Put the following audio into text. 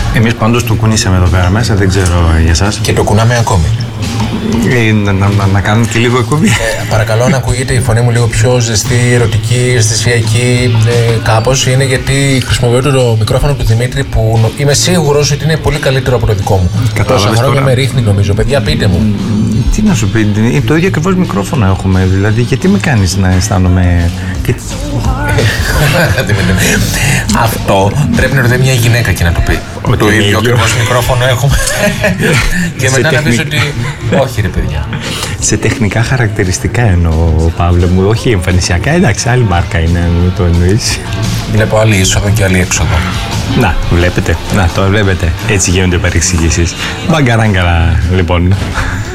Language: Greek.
Εμείς πάντως το κουνήσαμε εδώ πέρα μέσα, δεν ξέρω για εσάς. Και το κουνάμε ακόμη. Να κάνουμε και λίγο εκπομπή. Παρακαλώ να ακούγεται η φωνή μου λίγο πιο ζεστή, ερωτική, αισθησιακή κάπως. Είναι γιατί χρησιμοποιώ το μικρόφωνο του Δημήτρη που είμαι σίγουρος ότι είναι πολύ καλύτερο από το δικό μου. Τόσα χρόνια με ρίχνει νομίζω. Παιδιά, πείτε μου. Τι να σου πει, το ίδιο ακριβώς μικρόφωνο έχουμε. Δηλαδή, γιατί με κάνεις να αισθάνομαι. Αυτό πρέπει να ρωτάει μια γυναίκα και να το πει. Το ίδιο ακριβώς μικρόφωνο έχουμε. Και μετά να πεις ότι. Όχι, ρε παιδιά. Σε τεχνικά χαρακτηριστικά εννοώ, Παύλο μου, όχι εμφανισιακά. Εντάξει, άλλη μάρκα είναι, μην το εννοείς. Βλέπω άλλη είσοδο και άλλη έξοδο. Να, βλέπετε. Να, το βλέπετε. Έτσι γίνονται οι παρεξηγήσεις. Μπαγκαράγκαρα, λοιπόν.